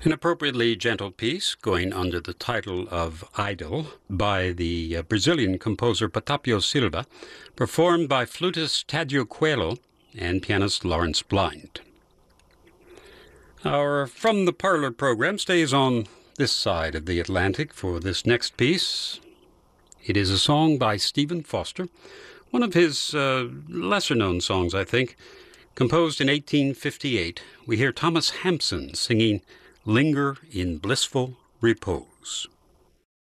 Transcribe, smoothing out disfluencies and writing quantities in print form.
An appropriately gentle piece going under the title of Idol by the Brazilian composer Patapio Silva, performed by flutist Tadio Coelho and pianist Lawrence Blind. Our From the Parlor program stays on this side of the Atlantic for this next piece. It is a song by Stephen Foster, one of his lesser-known songs, I think. Composed in 1858, we hear Thomas Hampson singing Linger in Blissful Repose.